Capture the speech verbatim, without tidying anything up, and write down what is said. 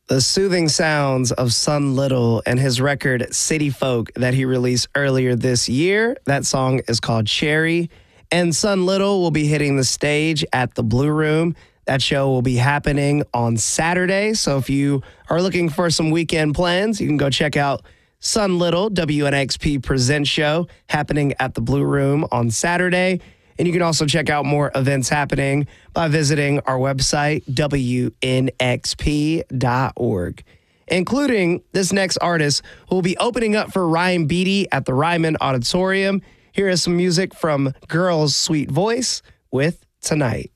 The soothing sounds of Sun Little and his record City Folk that he released earlier this year. That song is called Cherry. And Sun Little will be hitting the stage at the Blue Room. That show will be happening on Saturday. So if you are looking for some weekend plans, you can go check out Sun Little, W N X P Presents show happening at the Blue Room on Saturday. And you can also check out more events happening by visiting our website, W N X P dot org, including this next artist who will be opening up for Ryan Beatty at the Ryman Auditorium. Here is some music from Girls' Sweet Voice with Tonight.